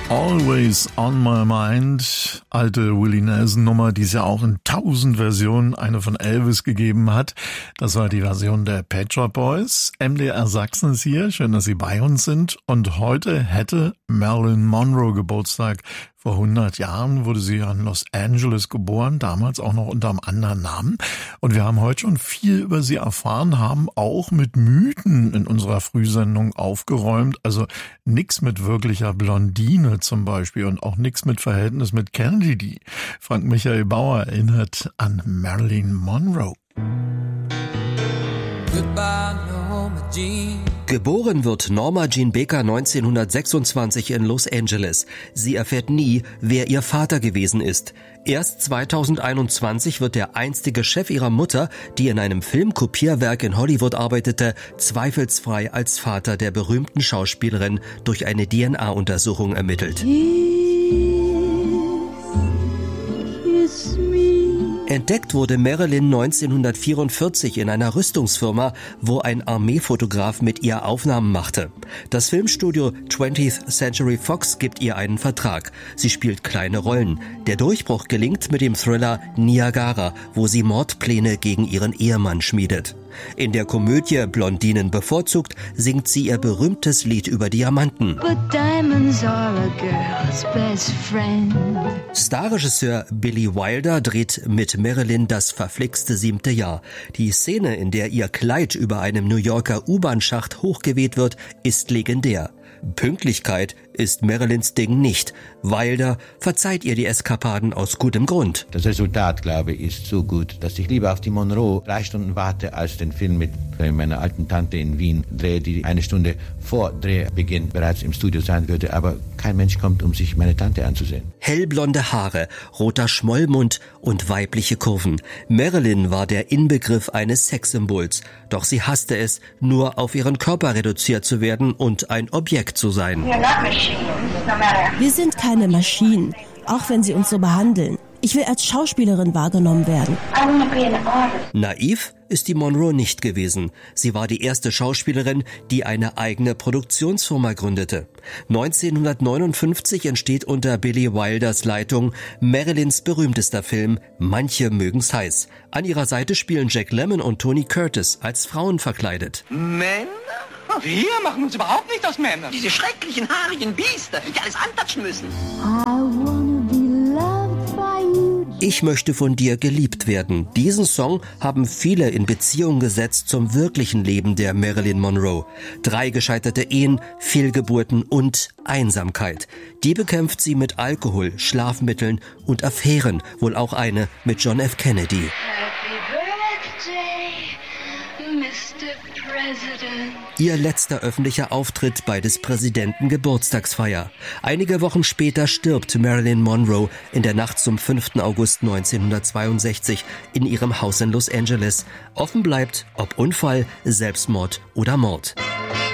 Always on my mind, alte Willie Nelson Nummer, die es ja auch in 1000 Versionen eine von Elvis gegeben hat. Das war die Version der Pet Shop Boys. MDR Sachsen ist hier, schön, dass Sie bei uns sind. Und heute hätte Marilyn Monroe Geburtstag. Vor 100 Jahren wurde sie in Los Angeles geboren, damals auch noch unter einem anderen Namen. Und wir haben heute schon viel über sie erfahren, haben auch mit Mythen in unserer Frühsendung aufgeräumt. Also nix mit wirklicher Blondine zum Beispiel und auch nix mit Verhältnis mit Kennedy. Frank Michael Bauer erinnert an Marilyn Monroe. Goodbye, Norma Jean. Geboren wird Norma Jean Baker 1926 in Los Angeles. Sie erfährt nie, wer ihr Vater gewesen ist. Erst 2021 wird der einstige Chef ihrer Mutter, die in einem Filmkopierwerk in Hollywood arbeitete, zweifelsfrei als Vater der berühmten Schauspielerin durch eine DNA-Untersuchung ermittelt. Entdeckt wurde Marilyn 1944 in einer Rüstungsfirma, wo ein Armeefotograf mit ihr Aufnahmen machte. Das Filmstudio 20th Century Fox gibt ihr einen Vertrag. Sie spielt kleine Rollen. Der Durchbruch gelingt mit dem Thriller Niagara, wo sie Mordpläne gegen ihren Ehemann schmiedet. In der Komödie Blondinen bevorzugt singt sie ihr berühmtes Lied über Diamanten. But diamonds are a girl's best friend. Starregisseur Billy Wilder dreht mit Marilyn das verflixte 7. Jahr. Die Szene, in der ihr Kleid über einem New Yorker U-Bahn-Schacht hochgeweht wird, ist legendär. Pünktlichkeit ist Marilyns Ding nicht. Wilder verzeiht ihr die Eskapaden aus gutem Grund. Das Resultat, glaube ich, ist so gut, dass ich lieber auf die Monroe 3 Stunden warte, als den Film mit meiner alten Tante in Wien drehe, die 1 Stunde vor Drehbeginn bereits im Studio sein würde. Aber kein Mensch kommt, um sich meine Tante anzusehen. Hellblonde Haare, roter Schmollmund und weibliche Kurven. Marilyn war der Inbegriff eines Sexsymbols. Doch sie hasste es, nur auf ihren Körper reduziert zu werden und ein Objekt zu sein. Wir sind keine Maschinen, auch wenn sie uns so behandeln. Ich will als Schauspielerin wahrgenommen werden. Naiv ist die Monroe nicht gewesen. Sie war die erste Schauspielerin, die eine eigene Produktionsfirma gründete. 1959 entsteht unter Billy Wilders Leitung Marilyns berühmtester Film Manche mögen's heiß. An ihrer Seite spielen Jack Lemmon und Tony Curtis als Frauen verkleidet. Männer? Wir machen uns überhaupt nicht aus Männern. Diese schrecklichen, haarigen Biester, die alles antatschen müssen. Ich möchte von dir geliebt werden. Diesen Song haben viele in Beziehung gesetzt zum wirklichen Leben der Marilyn Monroe. 3 gescheiterte Ehen, Fehlgeburten und Einsamkeit. Die bekämpft sie mit Alkohol, Schlafmitteln und Affären, wohl auch eine mit John F. Kennedy. Happy birthday, Mr. President. Ihr letzter öffentlicher Auftritt bei des Präsidenten Geburtstagsfeier. Einige Wochen später stirbt Marilyn Monroe in der Nacht zum 5. August 1962 in ihrem Haus in Los Angeles. Offen bleibt, ob Unfall, Selbstmord oder Mord.